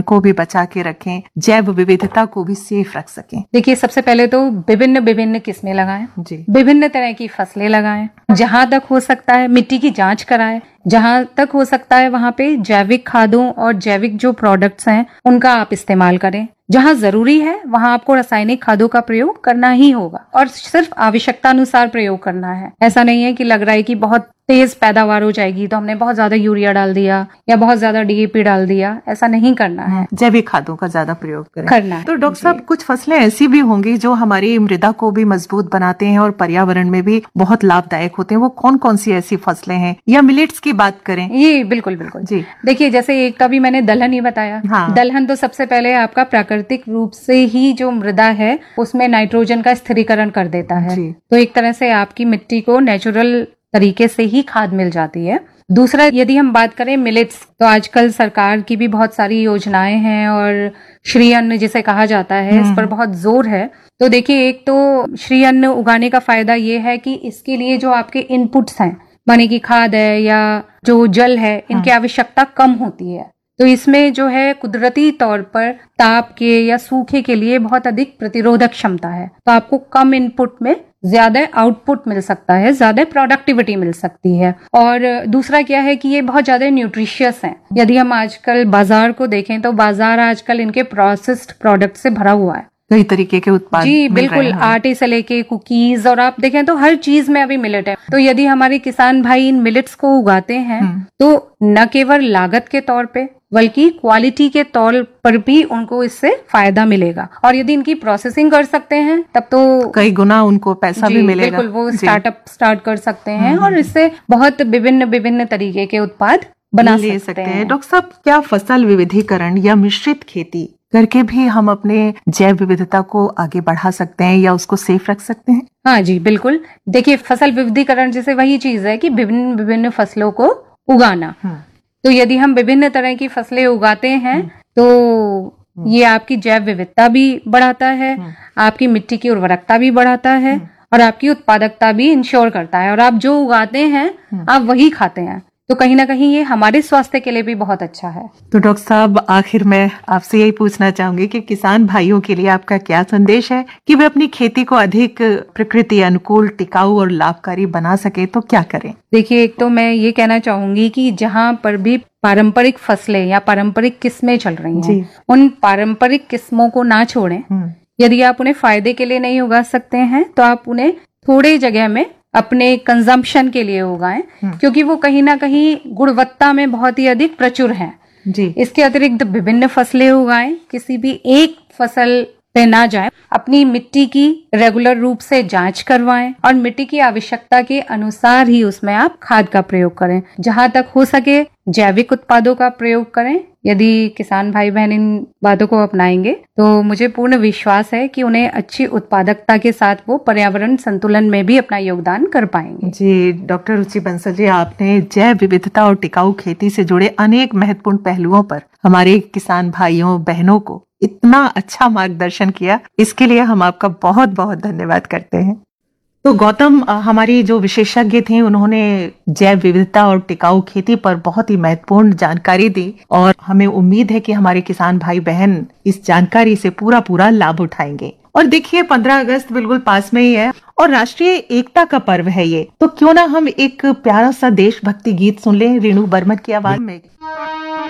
पर्यावरण को भी बचा के रखें, जैव विविधता को भी सेफ रख सकें? देखिए, सबसे पहले तो विभिन्न विभिन्न किस्में लगाएं जी। विभिन्न तरह की फसलें लगाएं, जहां तक हो सकता है मिट्टी की जांच कराएं, जहां तक हो सकता है वहां पे जैविक खादों और जैविक जो प्रोडक्ट्स हैं उनका आप इस्तेमाल करें। जहां जरूरी है वहां आपको रासायनिक खादों का प्रयोग करना ही होगा और सिर्फ आवश्यकता अनुसार प्रयोग करना है। ऐसा नहीं है कि लग रहा है कि बहुत तेज पैदावार हो जाएगी तो हमने बहुत ज्यादा यूरिया डाल दिया या बहुत ज्यादा डीएपी डाल दिया, ऐसा नहीं करना है। जैविक खादों का ज्यादा प्रयोग करना है। तो डॉक्टर साहब, कुछ फसलें ऐसी भी होंगी जो हमारी मृदा को भी मजबूत बनाते हैं और पर्यावरण में भी बहुत लाभदायक होते हैं, वो कौन कौन सी ऐसी फसलें हैं? या मिलेट्स की बात करें? ये बिल्कुल बिल्कुल जी। देखिए, जैसे एक का भी मैंने दलहन ही बताया। हाँ। दलहन तो सबसे पहले आपका प्राकृतिक रूप से ही जो मृदा है उसमें नाइट्रोजन का स्थिरीकरण कर देता है, तो एक तरह से आपकी मिट्टी को नेचुरल तरीके से ही खाद मिल जाती है। दूसरा, यदि हम बात करें मिलेट्स, तो आजकल सरकार की भी बहुत सारी योजनाएं हैं और श्री अन्न जिसे कहा जाता है इस पर बहुत जोर है। तो देखिए, एक तो श्री अन्न उगाने का फायदा ये है कि इसके लिए जो आपके इनपुट्स हैं, माने की खाद है या जो जल है, इनकी आवश्यकता कम होती है। तो इसमें जो है कुदरती तौर पर ताप के या सूखे के लिए बहुत अधिक प्रतिरोधक क्षमता है, तो आपको कम इनपुट में ज्यादा आउटपुट मिल सकता है, ज्यादा प्रोडक्टिविटी मिल सकती है। और दूसरा क्या है कि ये बहुत ज्यादा न्यूट्रिशियस हैं। यदि हम आजकल बाजार को देखें तो बाजार आजकल इनके प्रोसेस्ड प्रोडक्ट से भरा हुआ है, कई तरीके के उत्पाद जी बिल्कुल, आटे से लेके कुकीज, और आप देखें तो हर चीज में अभी मिलेट है। तो यदि हमारे किसान भाई इन मिलेट्स को उगाते हैं तो न केवल लागत के तौर पे बल्कि क्वालिटी के तौर पर भी उनको इससे फायदा मिलेगा। और यदि इनकी प्रोसेसिंग कर सकते हैं तब तो कई गुना उनको पैसा भी मिलेगा। बिल्कुल, वो स्टार्टअप स्टार्ट कर सकते हैं और इससे बहुत विभिन्न विभिन्न तरीके के उत्पाद बना सकते हैं। डॉक्टर साहब, क्या फसल विविधीकरण या मिश्रित खेती करके भी हम अपने जैव विविधता को आगे बढ़ा सकते हैं या उसको सेफ रख सकते हैं? हाँ जी, बिल्कुल। देखिए, फसल विविधीकरण जैसे वही चीज है कि विभिन्न विभिन्न फसलों को उगाना। तो यदि हम विभिन्न तरह की फसलें उगाते हैं तो ये आपकी जैव विविधता भी बढ़ाता है, आपकी मिट्टी की उर्वरकता भी बढ़ाता है और आपकी उत्पादकता भी इंश्योर करता है। और आप जो उगाते हैं आप वही खाते हैं, तो कहीं ना कहीं ये हमारे स्वास्थ्य के लिए भी बहुत अच्छा है। तो डॉक्टर साहब, आखिर में आपसे यही पूछना चाहूंगी कि किसान भाइयों के लिए आपका क्या संदेश है कि वे अपनी खेती को अधिक प्रकृति अनुकूल, टिकाऊ और लाभकारी बना सके, तो क्या करें? देखिए, एक तो मैं ये कहना चाहूंगी कि जहाँ पर भी पारंपरिक फसलें या पारंपरिक किस्में चल रही हैं, उन पारंपरिक किस्मों को ना छोड़ें। यदि आप उन्हें फायदे के लिए नहीं उगा सकते हैं तो आप उन्हें थोड़े जगह में अपने कंजम्पशन के लिए उगाएं, क्योंकि वो कहीं ना कहीं गुणवत्ता में बहुत ही अधिक प्रचुर हैं। जी। इसके अतिरिक्त विभिन्न फसलें उगाएं, किसी भी एक फसल पे ना जाएं, अपनी मिट्टी की रेगुलर रूप से जांच करवाएं और मिट्टी की आवश्यकता के अनुसार ही उसमें आप खाद का प्रयोग करें। जहां तक हो सके जैविक उत्पादों का प्रयोग करें। यदि किसान भाई बहन इन बातों को अपनाएंगे तो मुझे पूर्ण विश्वास है कि उन्हें अच्छी उत्पादकता के साथ वो पर्यावरण संतुलन में भी अपना योगदान कर पाएंगे। जी, डॉक्टर रुचि बंसल जी, आपने जैव विविधता और टिकाऊ खेती से जुड़े अनेक महत्वपूर्ण पहलुओं पर हमारे किसान भाइयों बहनों को इतना अच्छा मार्गदर्शन किया, इसके लिए हम आपका बहुत बहुत धन्यवाद करते हैं। तो गौतम, हमारी जो विशेषज्ञ थे उन्होंने जैव विविधता और टिकाऊ खेती पर बहुत ही महत्वपूर्ण जानकारी दी और हमें उम्मीद है कि हमारे किसान भाई बहन इस जानकारी से पूरा लाभ उठाएंगे। और देखिए, 15 अगस्त बिल्कुल पास में ही है और राष्ट्रीय एकता का पर्व है ये, तो क्यों ना हम एक प्यारा सा देशभक्ति गीत सुन लें रेणु बर्मन की आवाज में।